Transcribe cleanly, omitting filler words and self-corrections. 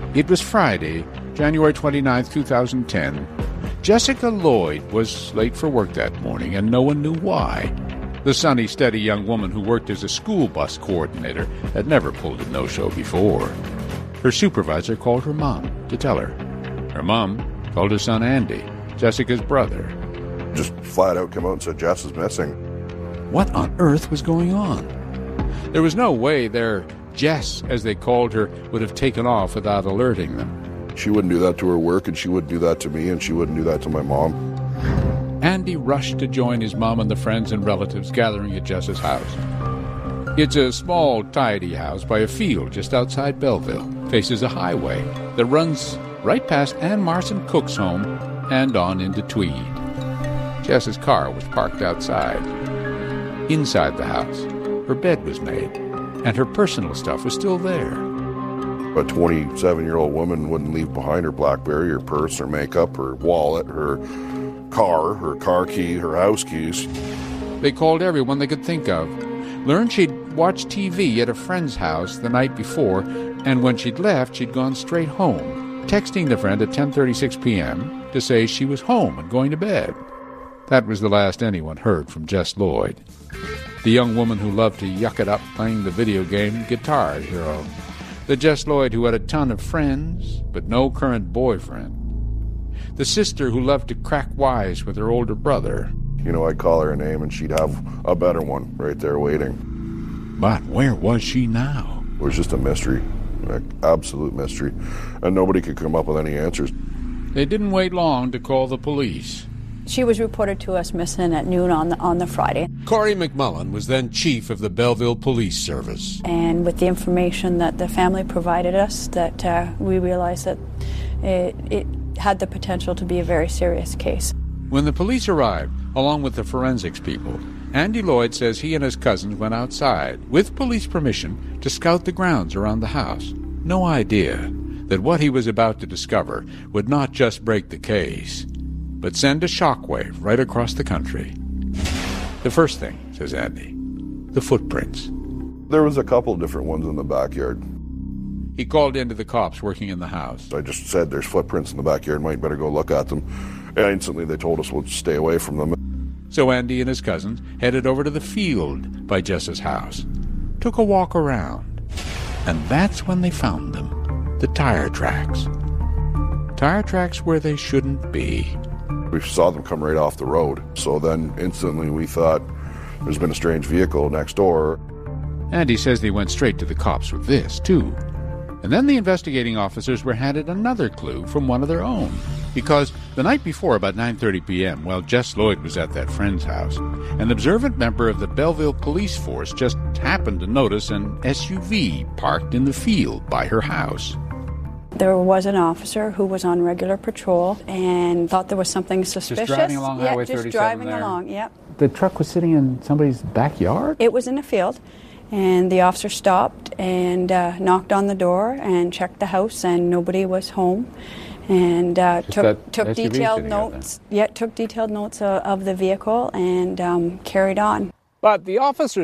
It was Friday, January 29, 2010. Jessica Lloyd was late for work that morning, and no one knew why. The sunny, steady young woman who worked as a school bus coordinator had never pulled a no-show before. Her supervisor called her mom to tell her. Her mom called her son Andy, Jessica's brother. Just flat out came out and said Jess is missing. What on earth was going on? There was no way their Jess, as they called her, would have taken off without alerting them. She wouldn't do that to her work, and she wouldn't do that to me, and she wouldn't do that to my mom. Andy rushed to join his mom and the friends and relatives gathering at Jess's house. It's a small, tidy house by a field just outside Belleville. Faces a highway that runs right past Ann Marson Cook's home and on into Tweed. Jess's car was parked outside. Inside the house, her bed was made, and her personal stuff was still there. A 27-year-old woman wouldn't leave behind her BlackBerry, her purse, her makeup, her wallet, her car key, her house keys. They called everyone they could think of. Learned she'd watched TV at a friend's house the night before, and when she'd left, she'd gone straight home, texting the friend at 10:36 p.m. to say she was home and going to bed. That was the last anyone heard from Jess Lloyd, the young woman who loved to yuck it up playing the video game Guitar Hero. The Jess Lloyd who had a ton of friends, but no current boyfriend. The sister who loved to crack wise with her older brother. You know, I'd call her a name and she'd have a better one right there waiting. But where was she now? It was just a mystery, an absolute mystery, and nobody could come up with any answers. They didn't wait long to call the police. She was reported to us missing at noon on the Friday. Corey McMullen was then chief of the Belleville Police Service. And with the information that the family provided us, that we realized that it had the potential to be a very serious case. When the police arrived, along with the forensics people, Andy Lloyd says he and his cousins went outside, with police permission, to scout the grounds around the house. No idea that what he was about to discover would not just break the case, but send a shockwave right across the country. The first thing, says Andy, the footprints. There was a couple of different ones in the backyard. He called in to the cops working in the house. I just said there's footprints in the backyard, might better go look at them. And instantly they told us we'll stay away from them. So Andy and his cousins headed over to the field by Jess's house, took a walk around, and that's when they found them, the tire tracks. Tire tracks where they shouldn't be. We saw them come right off the road, so then instantly we thought there's been a strange vehicle next door. Andy says they went straight to the cops with this, too. And then the investigating officers were handed another clue from one of their own. Because the night before, about 9:30 p.m., while Jess Lloyd was at that friend's house, an observant member of the Belleville police force just happened to notice an SUV parked in the field by her house. There was an officer who was on regular patrol and thought there was something suspicious. Just driving along Highway 37 just driving there. along, yep. The truck was sitting in somebody's backyard? It was in a field, and the officer stopped and knocked on the door and checked the house, and nobody was home. And took detailed notes. Yeah, took detailed notes of the vehicle and carried on. But the officers